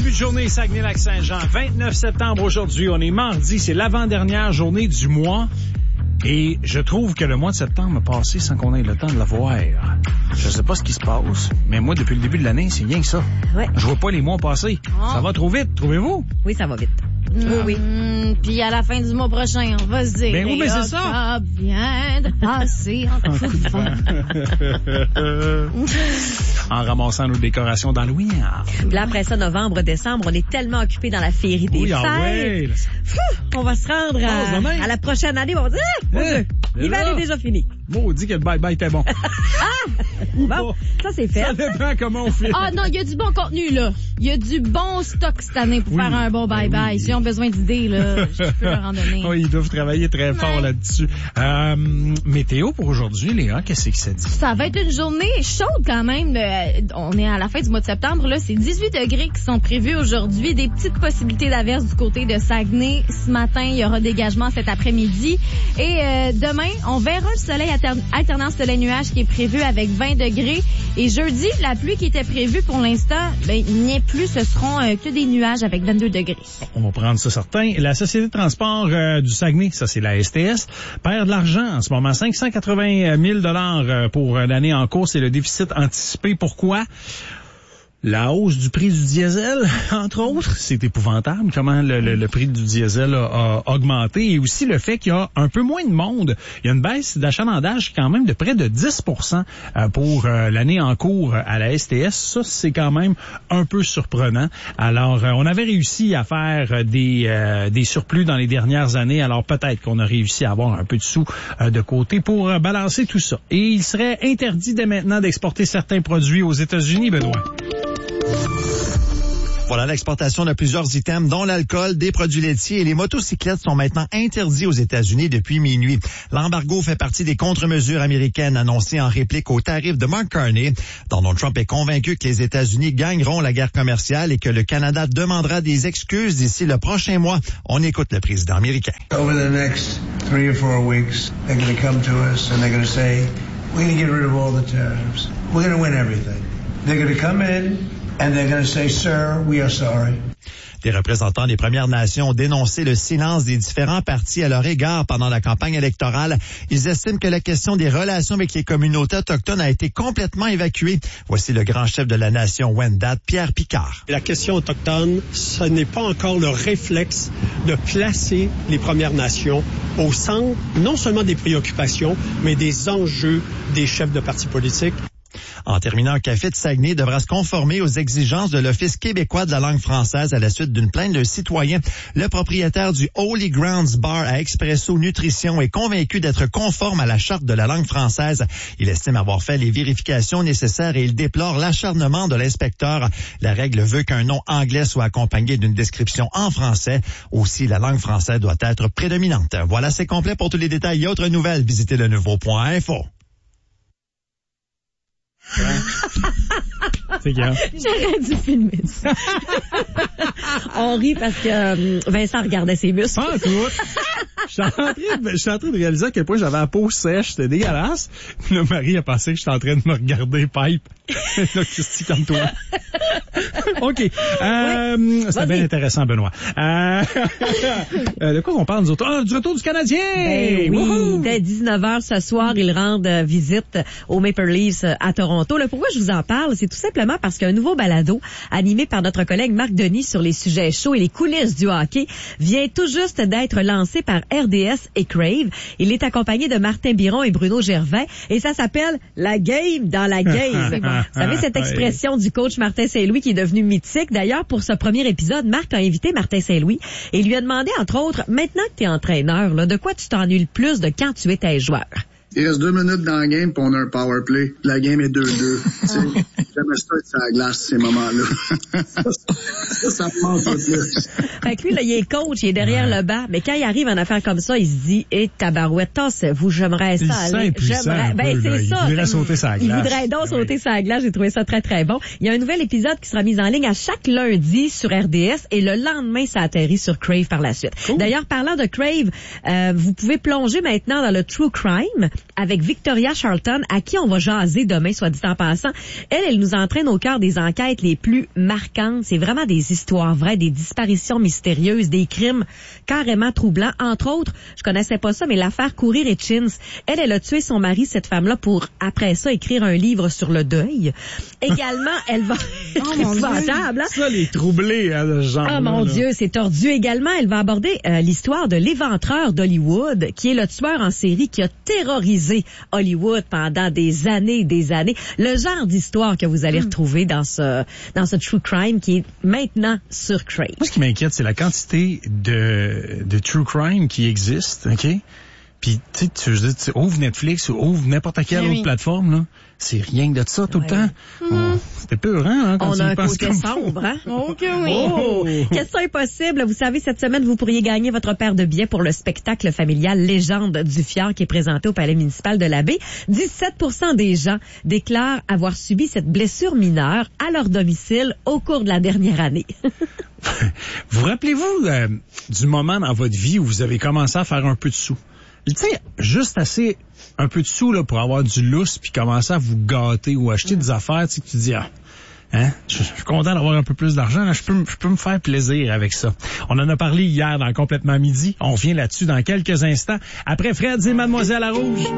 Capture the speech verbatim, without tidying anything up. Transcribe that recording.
début de journée, Saguenay-Lac-Saint-Jean, vingt-neuf septembre aujourd'hui. On est mardi, c'est l'avant-dernière journée du mois. Et je trouve que le mois de septembre a passé sans qu'on ait le temps de la voir. Je sais pas ce qui se passe, mais moi, depuis le début de l'année, c'est rien que ça. Ouais. Je vois pas les mois passer. Oh. Ça va trop vite, trouvez-vous? Oui, ça va vite. Mmh, oui, oui. Puis à la fin du mois prochain, on va se dire. Ben oui, mais c'est ça. Vient de passer en coup de vent. En ramassant nos décorations dans le Wignard. Puis là, après ça, novembre, décembre, on est tellement occupés dans la féerie des oui, fêtes. Ah ouais. Fou, on va se rendre à, à la prochaine année. On va dire, ah, mon Dieu, l'hiver est déjà fini. Maudit que le bye-bye était bon. Ah! Bon, ça c'est fait. Ça dépend comment on fait. Ah non, il y a du bon contenu, là. Il y a du bon stock cette année pour oui. faire un bon bye-bye. Oui. S'ils ont besoin d'idées, là, je peux leur en donner. Oui, ils doivent travailler très fort ouais. là-dessus. Euh, météo pour aujourd'hui, Léa, qu'est-ce que ça dit? Ça va être une journée chaude quand même. On est à la fin du mois de septembre, là. C'est dix-huit degrés qui sont prévus aujourd'hui. Des petites possibilités d'averse du côté de Saguenay. Ce matin, il y aura dégagement cet après-midi. Et euh, demain, on verra le soleil alternance soleil-nuage qui est prévu avec vingt degrés. Et jeudi, la pluie qui était prévue pour l'instant, ben, il n'y a plus, ce seront euh, que des nuages avec vingt-deux degrés. On va prendre ça certain. La Société de transport euh, du Saguenay, ça c'est la S T S, perd de l'argent en ce moment. cinq cent quatre-vingt mille dollars pour l'année en cours, c'est le déficit anticipé. Pourquoi? La hausse du prix du diesel, entre autres, c'est épouvantable comment le, le, le prix du diesel a, a augmenté, et aussi le fait qu'il y a un peu moins de monde. Il y a une baisse d'achalandage quand même de près de dix pour cent pour l'année en cours à la S T S. Ça, c'est quand même un peu surprenant. Alors, on avait réussi à faire des, euh, des surplus dans les dernières années, alors peut-être qu'on a réussi à avoir un peu de sous de côté pour balancer tout ça. Et il serait interdit dès maintenant d'exporter certains produits aux États-Unis, Benoît. Voilà, l'exportation de plusieurs items, dont l'alcool, des produits laitiers et les motocyclettes sont maintenant interdits aux États-Unis depuis minuit. L'embargo fait partie des contre-mesures américaines annoncées en réplique aux tarifs de Mark Carney. Donald Trump est convaincu que les États-Unis gagneront la guerre commerciale et que le Canada demandera des excuses d'ici le prochain mois. On écoute le président américain. Over the next three or four weeks, they're going to come to us and they're going to say, we're going to get rid of all the tariffs. We're going to win everything. They're going to come in and they're going to say, sir, we are sorry. Des représentants des Premières Nations ont dénoncé le silence des différents partis à leur égard pendant la campagne électorale. Ils estiment que la question des relations avec les communautés autochtones a été complètement évacuée. Voici le grand chef de la nation Wendat, Pierre Picard. La question autochtone, ce n'est pas encore le réflexe de placer les Premières Nations au centre, non seulement des préoccupations, mais des enjeux des chefs de partis politiques. En terminant, un café de Saguenay devra se conformer aux exigences de l'Office québécois de la langue française à la suite d'une plainte d'un citoyen. Le propriétaire du Holy Grounds Bar à Expresso Nutrition est convaincu d'être conforme à la charte de la langue française. Il estime avoir fait les vérifications nécessaires et il déplore l'acharnement de l'inspecteur. La règle veut qu'un nom anglais soit accompagné d'une description en français. Aussi, la langue française doit être prédominante. Voilà, c'est complet pour tous les détails et autres nouvelles. Visitez le nouveau point info. C'est grave. J'aurais dû filmer ça. On rit parce que euh, Vincent regardait ses muscles. Ah, tout. Je suis en train de, je suis en train de réaliser à quel point j'avais la peau sèche, c'était dégueulasse. Puis là, Marie a pensé que j'étais en train de me regarder pipe. Là, Christy, comme toi. OK. Euh, oui. C'était bien intéressant, Benoît. Euh, de quoi on parle, nous autres? Ah, du retour du Canadien! Ben oui, Wouhou! Dès dix-neuf heures ce soir, ils rendent visite aux Maple Leafs à Toronto. Le pourquoi je vous en parle, c'est tout simplement parce qu'un nouveau balado, animé par notre collègue Marc Denis sur les sujets chauds et les coulisses du hockey, vient tout juste d'être lancé par R D S et Crave. Il est accompagné de Martin Biron et Bruno Gervais et ça s'appelle « La game dans la game ». Vous savez, cette expression du coach Martin Saint-Louis qui est devenue mythique. D'ailleurs, pour ce premier épisode, Marc a invité Martin Saint-Louis et lui a demandé, entre autres, maintenant que tu es entraîneur, là, de quoi tu t'ennuies le plus de quand tu étais joueur? Il reste deux minutes dans la game puis on a un power play. La game est deux deux. J'aime ça être sur la glace, ces moments-là. ça, ça me manque un peu. Fait que lui, là, il est coach, il est derrière ouais. le banc. Mais quand il arrive en affaire comme ça, il se dit, hé, eh, tabarouette, tassez-vous, j'aimerais ça aller. J'aimerais, ben, c'est ça. Il voudrait sauter sa glace. Il voudrait donc oui. sauter sa glace. J'ai trouvé ça très, très bon. Il y a un nouvel épisode qui sera mis en ligne à chaque lundi sur R D S et le lendemain, ça atterrit sur Crave par la suite. Cool. D'ailleurs, parlant de Crave, euh, vous pouvez plonger maintenant dans le True Crime. avec Victoria Charlton, à qui on va jaser demain, soit dit en passant. Elle, elle nous entraîne au cœur des enquêtes les plus marquantes. C'est vraiment des histoires vraies, des disparitions mystérieuses, des crimes carrément troublants. Entre autres, je connaissais pas ça, mais l'affaire Courir et Chins. Elle, elle a tué son mari, cette femme-là, pour, après ça, écrire un livre sur le deuil. Également, elle va... Oh, mon Dieu. Hein? Ça, les troublés, hein, de ce genre. Ah, mon là. Dieu, c'est tordu. Également, elle va aborder euh, l'histoire de l'éventreur d'Hollywood, qui est le tueur en série qui a terrorisé Hollywood pendant des années et des années. Le genre d'histoire que vous allez mm. retrouver dans ce dans ce true crime qui est maintenant sur Crave. Moi, ce qui m'inquiète, c'est la quantité de, de true crime qui existe, OK? Puis, tu sais, tu, tu ouvres Netflix ou ouvres n'importe quelle oui. autre plateforme, là. C'est rien que de ça tout ouais. le temps. Mm. C'était peur, hein, quand on tu a un penses côté comme sombre, hein? Ok, oui. Oh. Question impossible. Vous savez, cette semaine, vous pourriez gagner votre paire de billets pour le spectacle familial Légende du Fjord qui est présenté au Palais municipal de la Baie. dix-sept pour cent des gens déclarent avoir subi cette blessure mineure à leur domicile au cours de la dernière année. Vous rappelez-vous euh, du moment dans votre vie où vous avez commencé à faire un peu de sous? Tu sais, juste assez un peu de sous là pour avoir du lousse puis commencer à vous gâter ou acheter des affaires, tu sais, que tu dis, ah, hein, je, je suis content d'avoir un peu plus d'argent, là, je peux, je peux me faire plaisir avec ça. On en a parlé hier dans Complètement Midi. On revient là-dessus dans quelques instants. Après Fred et Mademoiselle à Rouge.